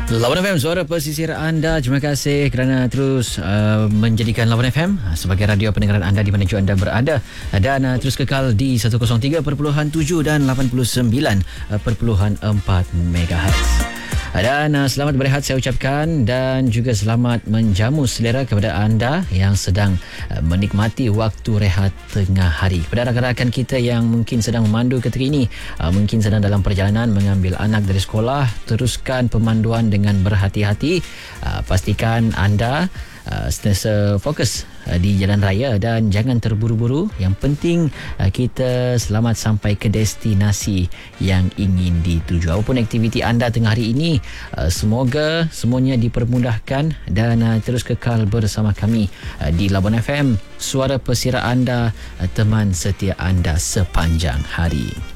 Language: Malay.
Lawan FM, suara pesisir anda. Terima kasih kerana terus menjadikan Lawan FM sebagai radio pendengaran anda di mana juga anda berada. Dan terus kekal di 103.7 dan 89.4 MHz. Dan selamat berehat saya ucapkan, dan juga selamat menjamu selera kepada anda yang sedang menikmati waktu rehat tengah hari. Kepada rakan-rakan kita yang mungkin sedang memandu ketika ini, mungkin sedang dalam perjalanan mengambil anak dari sekolah, teruskan pemanduan dengan berhati-hati. Pastikan anda sentiasa fokus di jalan raya dan jangan terburu-buru. Yang penting kita selamat sampai ke destinasi yang ingin dituju. Apapun aktiviti anda tengah hari ini, semoga semuanya dipermudahkan dan terus kekal bersama kami di Labuan FM, suara pesisir anda, teman setia anda sepanjang hari.